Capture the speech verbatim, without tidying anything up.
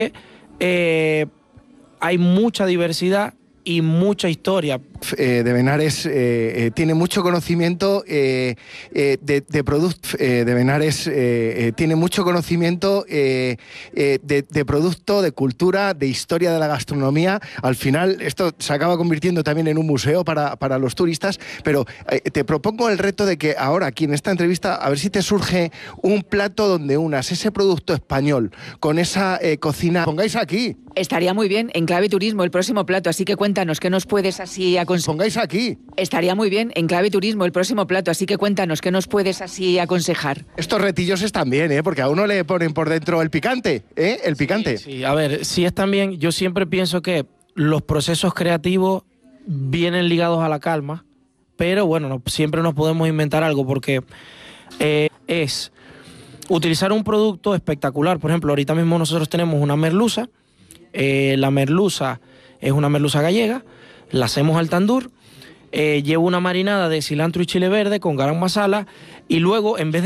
Eh, hay mucha diversidad y mucha historia. Eh, de Benares eh, eh, tiene mucho conocimiento eh, eh, de, de producto. Eh, de Benares eh, eh, tiene mucho conocimiento eh, eh, de, de producto, de cultura, de historia de la gastronomía. Al final esto se acaba convirtiendo también en un museo para, para los turistas, pero eh, te propongo el reto de que ahora aquí en esta entrevista a ver si te surge un plato donde unas ese producto español con esa eh, cocina. Pongáis aquí. Estaría muy bien, en Clave Turismo, el próximo plato, así que cuéntanos, ¿qué nos puedes así aconsejar? Pongáis aquí. Estaría muy bien, en Clave Turismo, el próximo plato, así que cuéntanos, ¿qué nos puedes así aconsejar? Estos retillos están bien, ¿eh? Porque a uno le ponen por dentro el picante, ¿eh? El picante. Sí, sí, a ver, si es también, yo siempre pienso que los procesos creativos vienen ligados a la calma, pero bueno, no, siempre nos podemos inventar algo porque eh, es utilizar un producto espectacular. Por ejemplo, ahorita mismo nosotros tenemos una merluza. Eh, la merluza es una merluza gallega, la hacemos al tandur, eh, lleva una marinada de cilantro y chile verde con garam masala y luego en vez de